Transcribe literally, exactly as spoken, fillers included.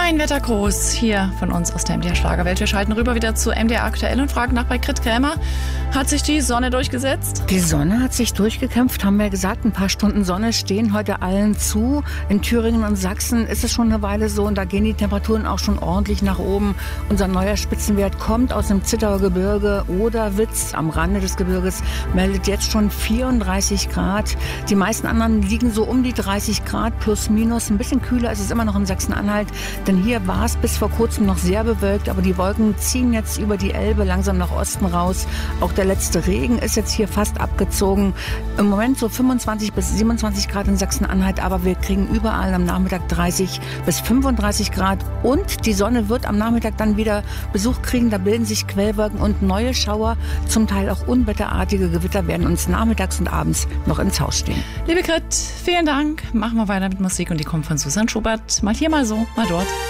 Ein Wettergruß hier von uns aus der M D R Schlagerwelt. Wir schalten rüber wieder zu M D R Aktuell und fragen nach bei Grit Krämer. Hat sich die Sonne durchgesetzt? Die Sonne hat sich durchgekämpft, haben wir gesagt. Ein paar Stunden Sonne stehen heute allen zu. In Thüringen und Sachsen ist es schon eine Weile so und da gehen die Temperaturen auch schon ordentlich nach oben. Unser neuer Spitzenwert kommt aus dem Zittauer Gebirge. Oderwitz am Rande des Gebirges meldet jetzt schon vierunddreißig Grad. Die meisten anderen liegen so um die dreißig Grad plus minus. Ein bisschen kühler ist es immer noch in Sachsen-Anhalt. Denn hier war es bis vor kurzem noch sehr bewölkt, aber die Wolken ziehen jetzt über die Elbe langsam nach Osten raus. Auch der letzte Regen ist jetzt hier fast abgezogen. Im Moment so fünfundzwanzig bis siebenundzwanzig Grad in Sachsen-Anhalt, aber wir kriegen überall am Nachmittag dreißig bis fünfunddreißig Grad. Und die Sonne wird am Nachmittag dann wieder Besuch kriegen. Da bilden sich Quellwolken und neue Schauer, zum Teil auch unwetterartige Gewitter werden uns nachmittags und abends noch ins Haus stehen. Liebe Grit, vielen Dank. Machen wir weiter mit Musik und die kommt von Susanne Schubert. Mal hier, mal so, mal dort.